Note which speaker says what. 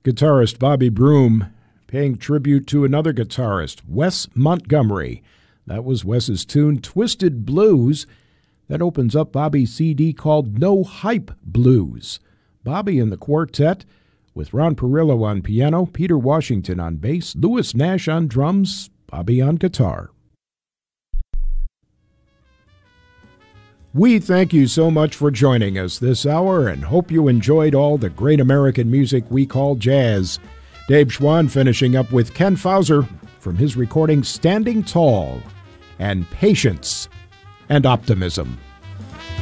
Speaker 1: Guitarist Bobby Broom paying tribute to another guitarist, Wes Montgomery. That was Wes's tune, Twisted Blues. That opens up Bobby's CD called No Hype Blues. Bobby and the quartet, with Ron Perillo on piano, Peter Washington on bass, Louis Nash on drums, Bobby on guitar. We thank you so much for joining us this hour and hope you enjoyed all the great American music we call jazz. Dave Schwann finishing up with Ken Fauser from his recording Standing Tall and Patience and Optimism.